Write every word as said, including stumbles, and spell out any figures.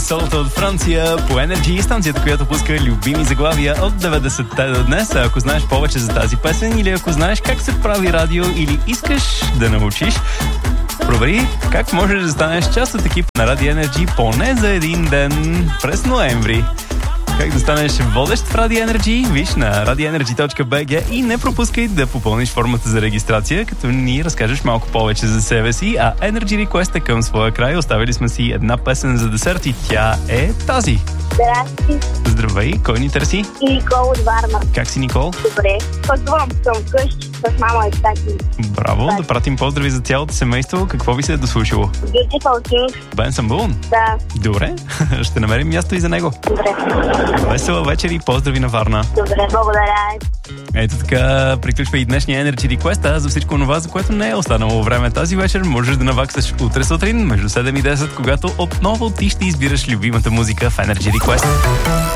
солото от Франция по Energy, станцията, която пуска любими заглавия от деветдесетте до днес. Ако знаеш повече за тази песен или ако знаеш как се прави радио или искаш да научиш, провери как можеш да станеш част от екип на Radio Energy поне за един ден през ноември. Как да станеш водещ в Radio Energy? Виж на радиоенерджи точка би джи и не пропускай да попълниш формата за регистрация, като ни разкажеш малко повече за себе си, а Energy Request е към своя край. Оставили сме си една песен за десерт и тя е тази. Здрасти. Здравей, кой ни търси? И Никол от Варна. Как си, Никол? Добре. Пътувам към къщи с мама и тати. Браво, да пратим поздрави за цялото семейство. Какво ви се е дослушало? Beautiful King. Бенсън Бун? Да. Добре, ще намерим място и за него. Добре. Весела вечер и поздрави на Варна. Добре, благодаря. Ето така приключва и днешния Energy Request, а за всичко това, за което не е останало време тази вечер, можеш да наваксаш утре сутрин между седем и десет, когато отново ти ще избираш любимата музика в Energy Request.